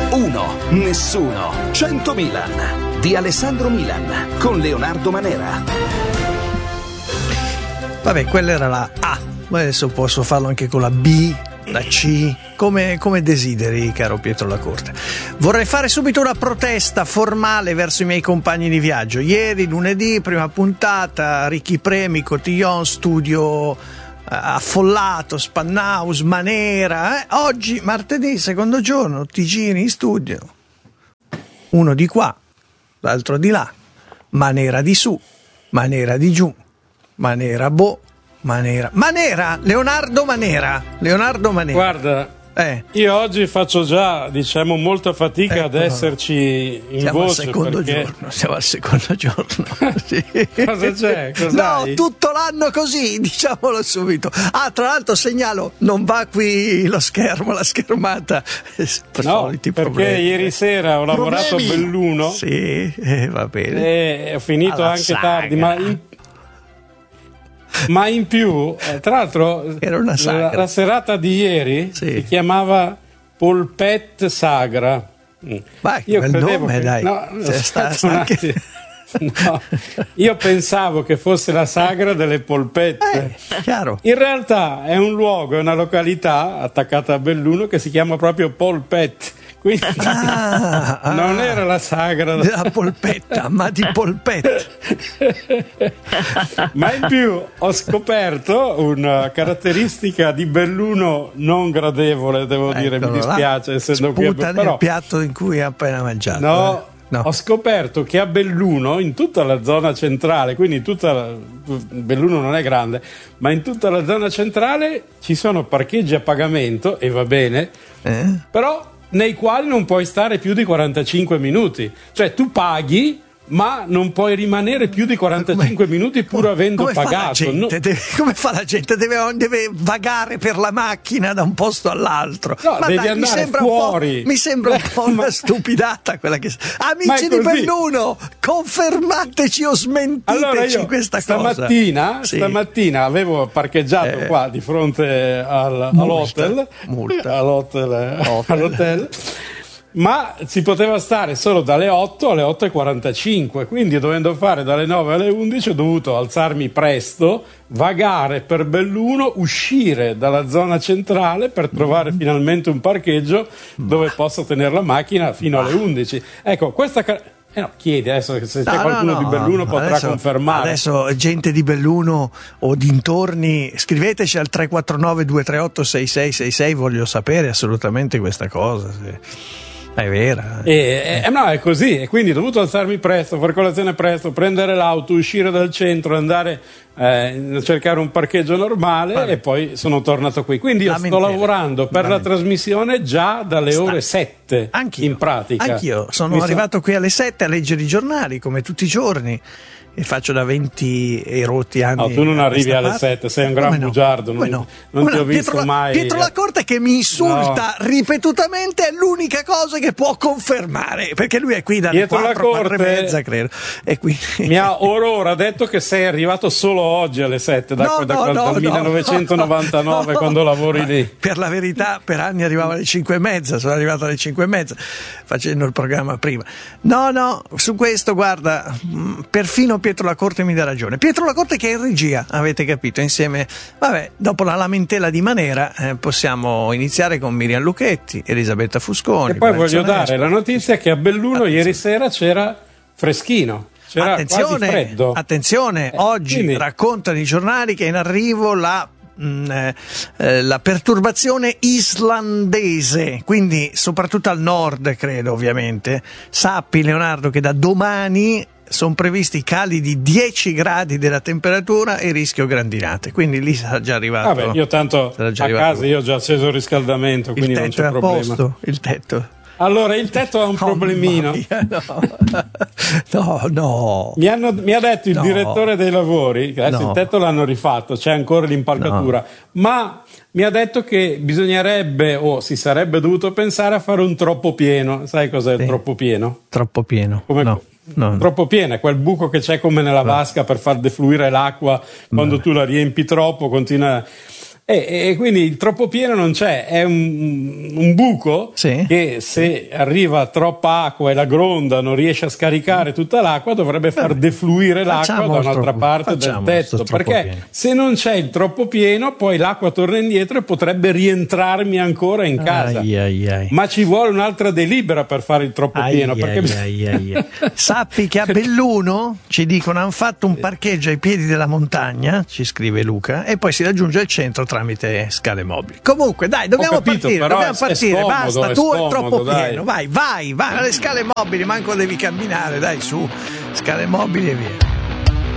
Uno, nessuno, 100 Milan di Alessandro Milan con Leonardo Manera. Vabbè, quella era la A, ma adesso posso farlo anche con la B, la C, come desideri, caro Pietro Lacorte. Vorrei fare subito una protesta formale verso i miei compagni di viaggio. Ieri, lunedì, prima puntata, Ricchi Premi, Cotillon, studio affollato, Spannaus, Manera. Oggi, martedì, secondo giorno, Tigini in studio. Uno di qua, l'altro di là, Manera di su, Manera di giù, Manera Leonardo Manera. Guarda, io oggi faccio già, molta fatica ad esserci in siamo voce. Siamo al secondo giorno. Sì. Cosa c'è? Cos'hai? No, tutto l'anno così, diciamolo subito. Tra l'altro segnalo, non va qui lo schermo, la schermata. Perché problemi. Ieri sera ho lavorato a Belluno. Sì, va bene. E ho finito anche tardi, ma in più, tra l'altro, era una la serata di ieri si chiamava Polpette Sagra. Vai, io bel credevo nome, dai. No, io pensavo che fosse la sagra delle polpette. Chiaro. In realtà è un luogo, è una località attaccata a Belluno che si chiama proprio Polpette. Quindi non era la sagra della polpetta, ma di polpette. Ma in più ho scoperto una caratteristica di Belluno non gradevole, devo dire, mi dispiace essendo qui. Sputa nel piatto in cui ha appena mangiato. No. Ho scoperto che a Belluno, in tutta la zona centrale, quindi Belluno non è grande, ma in tutta la zona centrale ci sono parcheggi a pagamento, e va bene, però nei quali non puoi stare più di 45 minuti. Cioè tu paghi, ma non puoi rimanere più di 45 minuti pur avendo pagato. Come fa la gente? Deve vagare per la macchina da un posto all'altro. No, devi andare fuori. Mi sembra un po' una stupidata quella che... Amici di Belluno, confermateci o smentiteci questa cosa. Stamattina avevo parcheggiato qua di fronte all'hotel. Ma si poteva stare solo dalle 8 alle 8:45, quindi dovendo fare dalle 9 alle 11 ho dovuto alzarmi presto, vagare per Belluno, uscire dalla zona centrale per trovare finalmente un parcheggio dove posso tenere la macchina fino alle 11. Ecco, questa chiedi adesso se c'è qualcuno di Belluno potrà confermare. Adesso gente di Belluno o dintorni, scriveteci al 349 238 6666, voglio sapere assolutamente questa cosa, se è vera. No, è così, e quindi ho dovuto alzarmi presto, fare colazione presto, prendere l'auto, uscire dal centro, andare a cercare un parcheggio normale e poi sono tornato qui. Quindi io sto lavorando per la trasmissione già dalle ore 7. In pratica. Anch'io sono arrivato qui alle 7 a leggere i giornali come tutti i giorni. E faccio da 20 e rotti anni. No, tu non arrivi alle 7, sei un gran bugiardo, non ti ho visto mai. Pietro Lacorte che mi insulta ripetutamente è l'unica cosa che può confermare, perché lui è qui dalle 4:30, credo. E qui mi ha ora detto che sei arrivato solo oggi alle 7 dal 1999 quando lavori lì. Per la verità, per anni arrivavo alle 5:30, sono arrivato alle 5:30 facendo il programma prima. No, su questo guarda, perfino Pietro Lacorte mi dà ragione. Pietro Lacorte che è in regia, avete capito, insieme. Vabbè, dopo la lamentela di Manera possiamo iniziare con Miriam Lucchetti, Elisabetta Fusconi. E poi voglio dare la notizia che a Belluno ieri sera c'era freschino, c'era quasi freddo. Attenzione, oggi raccontano i giornali che è in arrivo la perturbazione islandese, quindi soprattutto al nord, credo, ovviamente. Sappi, Leonardo, che da domani sono previsti cali di 10 gradi della temperatura e rischio grandinate, quindi lì sarà già arrivato. Vabbè, io tanto a casa io ho già acceso il riscaldamento, quindi non c'è problema. Posto, il tetto. Allora, il tetto ha un problemino. No. Mi ha detto il direttore dei lavori, che adesso il tetto l'hanno rifatto, c'è ancora l'impalcatura, ma mi ha detto che bisognerebbe si sarebbe dovuto pensare a fare un troppo pieno. Sai cos'è il troppo pieno? Troppo pieno. Troppo piena, quel buco che c'è come nella vasca per far defluire l'acqua quando tu la riempi troppo, continua. E quindi il troppo pieno non c'è, è un buco che se arriva troppa acqua e la gronda non riesce a scaricare tutta l'acqua, dovrebbe far defluire l'acqua da un'altra parte del tetto, perché pieno. Se non c'è il troppo pieno poi l'acqua torna indietro e potrebbe rientrarmi ancora in casa. Ma ci vuole un'altra delibera per fare il troppo pieno, perché sappi che a Belluno ci dicono hanno fatto un parcheggio ai piedi della montagna, ci scrive Luca, e poi si raggiunge il centro tramite scale mobili. Comunque dai, dobbiamo partire, basta, tu è troppo pieno, vai alle scale mobili, manco devi camminare, dai, su scale mobili e via.